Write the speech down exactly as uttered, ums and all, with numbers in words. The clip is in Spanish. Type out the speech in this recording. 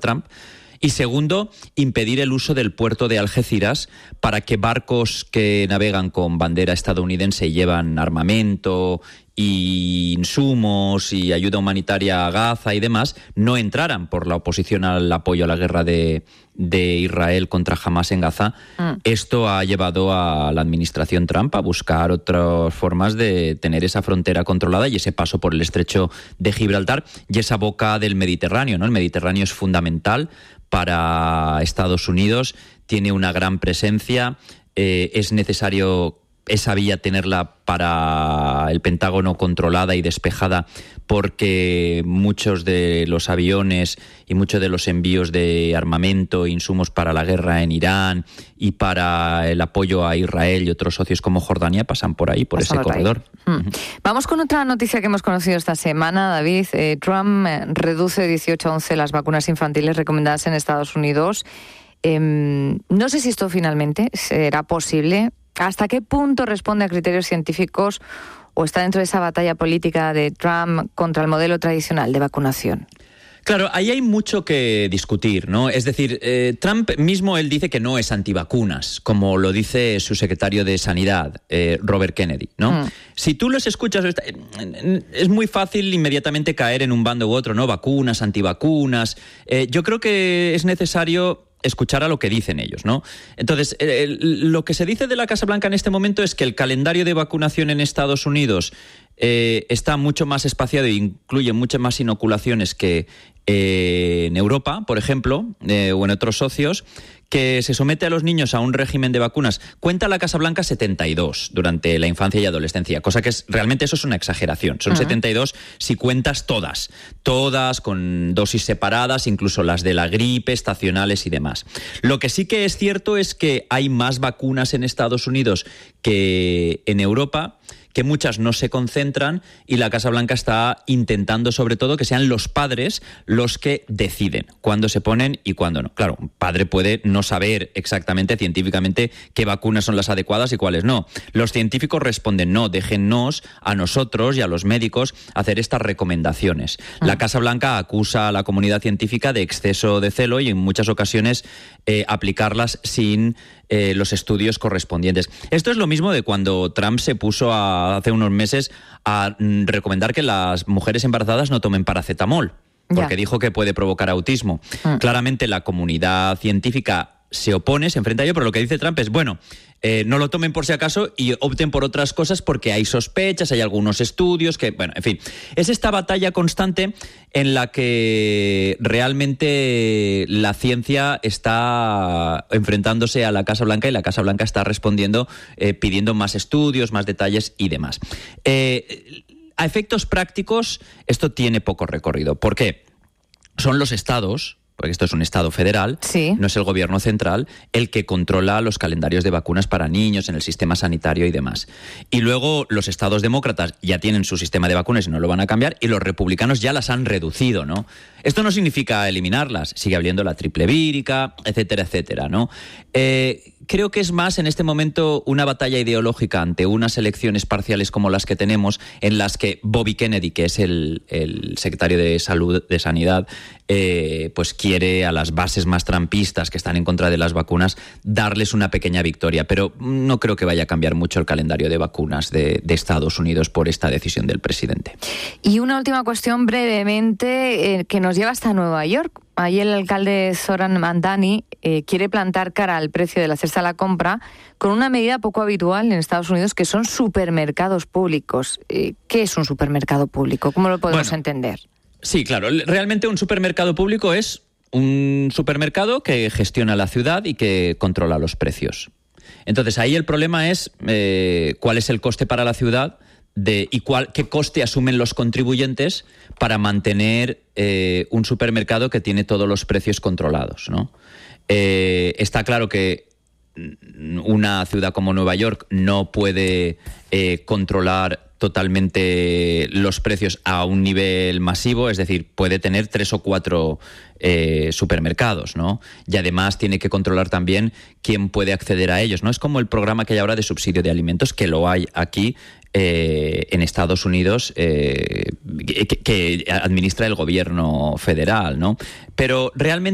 Trump. Y segundo, impedir el uso del puerto de Algeciras para que barcos que navegan con bandera estadounidense y llevan armamento y insumos y ayuda humanitaria a Gaza y demás no entraran por la oposición al apoyo a la guerra de, de Israel contra Hamás en Gaza. Mm. Esto ha llevado a la administración Trump a buscar otras formas de tener esa frontera controlada y ese paso por el estrecho de Gibraltar y esa boca del Mediterráneo, ¿no? El Mediterráneo es fundamental para Estados Unidos, tiene una gran presencia, eh, es necesario esa vía tenerla para el Pentágono controlada y despejada porque muchos de los aviones y muchos de los envíos de armamento e insumos para la guerra en Irán y para el apoyo a Israel y otros socios como Jordania pasan por ahí, por pasan ese por corredor. Hmm. Vamos con otra noticia que hemos conocido esta semana, David. Eh, Trump reduce de dieciocho a once las vacunas infantiles recomendadas en Estados Unidos. Eh, no sé si esto finalmente será posible. ¿Hasta qué punto responde a criterios científicos o está dentro de esa batalla política de Trump contra el modelo tradicional de vacunación? Claro, ahí hay mucho que discutir, ¿no? Es decir, eh, Trump mismo, él dice que no es antivacunas, como lo dice su secretario de Sanidad, eh, Robert Kennedy, ¿no? Mm. Si tú los escuchas, es muy fácil inmediatamente caer en un bando u otro, ¿no? Vacunas, antivacunas. Eh, yo creo que es necesario escuchar a lo que dicen ellos, ¿no? Entonces, eh, lo que se dice de la Casa Blanca en este momento es que el calendario de vacunación en Estados Unidos eh, está mucho más espaciado e incluye muchas más inoculaciones que eh, en Europa, por ejemplo, eh, o en otros socios, que se somete a los niños a un régimen de vacunas. Cuenta la Casa Blanca setenta y dos durante la infancia y adolescencia, cosa que es realmente eso es una exageración. Son uh-huh. setenta y dos si cuentas todas, todas con dosis separadas, incluso las de la gripe, estacionales y demás. Lo que sí que es cierto es que hay más vacunas en Estados Unidos que en Europa, que muchas no se concentran y la Casa Blanca está intentando sobre todo que sean los padres los que deciden cuándo se ponen y cuándo no. Claro, un padre puede no saber exactamente científicamente qué vacunas son las adecuadas y cuáles no. Los científicos responden no, déjennos a nosotros y a los médicos hacer estas recomendaciones. Ah. La Casa Blanca acusa a la comunidad científica de exceso de celo y en muchas ocasiones eh, aplicarlas sin eh, los estudios correspondientes. Esto es lo mismo de cuando Trump se puso a hace unos meses a mm, recomendar que las mujeres embarazadas no tomen paracetamol, porque ya. dijo que puede provocar autismo. Mm. Claramente la comunidad científica se opone, se enfrenta a ello, pero lo que dice Trump es, bueno, eh, no lo tomen por si acaso y opten por otras cosas porque hay sospechas, hay algunos estudios que, bueno, en fin. Es esta batalla constante en la que realmente la ciencia está enfrentándose a la Casa Blanca y la Casa Blanca está respondiendo eh, pidiendo más estudios, más detalles y demás. Eh, a efectos prácticos, esto tiene poco recorrido. ¿Por qué? Son los estados, porque esto es un estado federal, sí. no es el gobierno central, el que controla los calendarios de vacunas para niños en el sistema sanitario y demás. Y luego los estados demócratas ya tienen su sistema de vacunas y no lo van a cambiar, y los republicanos ya las han reducido, ¿no? Esto no significa eliminarlas, sigue habiendo la triple vírica, etcétera, etcétera, ¿no? Eh, creo que es más en este momento una batalla ideológica ante unas elecciones parciales como las que tenemos, en las que Bobby Kennedy, que es el, el secretario de Salud, de Sanidad, eh, pues quiere a las bases más trumpistas que están en contra de las vacunas darles una pequeña victoria, pero no creo que vaya a cambiar mucho el calendario de vacunas de, de Estados Unidos por esta decisión del presidente. Y una última cuestión brevemente eh, que nos lleva hasta Nueva York. Ahí el alcalde Zoran Mamdani eh, quiere plantar cara al precio de la cesta a la compra con una medida poco habitual en Estados Unidos, que son supermercados públicos. Eh, ¿Qué es un supermercado público? ¿Cómo lo podemos bueno, entender? Sí, claro. Realmente un supermercado público es un supermercado que gestiona la ciudad y que controla los precios. Entonces ahí el problema es eh, cuál es el coste para la ciudad de y cuál, qué coste asumen los contribuyentes para mantener eh, un supermercado que tiene todos los precios controlados, ¿no? Eh, está claro que una ciudad como Nueva York no puede eh, controlar totalmente los precios a un nivel masivo, es decir, puede tener tres o cuatro eh, supermercados, ¿no? Y además tiene que controlar también quién puede acceder a ellos, ¿no? Es como el programa que hay ahora de subsidio de alimentos, que lo hay aquí eh, en Estados Unidos, eh, que, que administra el gobierno federal, ¿no? Pero realmente